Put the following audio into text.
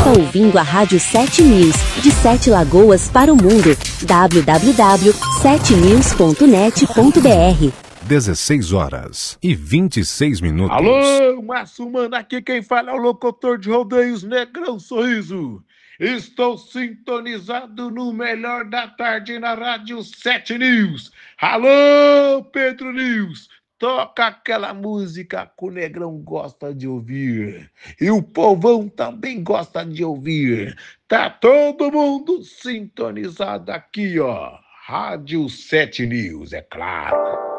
está ouvindo a Rádio 7 News, de Sete Lagoas para o mundo. www.7news.net.br 16h26. Alô, Márcio Mano, aqui quem fala é o locutor de rodeios Negrão Sorriso. Estou sintonizado no melhor da tarde na Rádio 7 News. Alô, Pedro News, toca aquela música que o Negrão gosta de ouvir. E o povão também gosta de ouvir. Tá todo mundo sintonizado aqui, ó. Rádio 7 News, é claro.